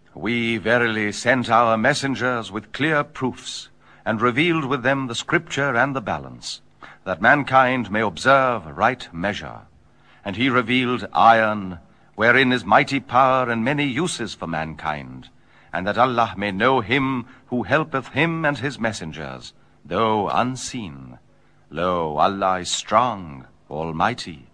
We verily sent our messengers with clear proofs, and revealed with them the scripture and the balance, that mankind may observe right measure. And he revealed iron, wherein is mighty power and many uses for mankind, and that Allah may know him who helpeth him and his messengers, though unseen. Lo, Allah is strong, almighty.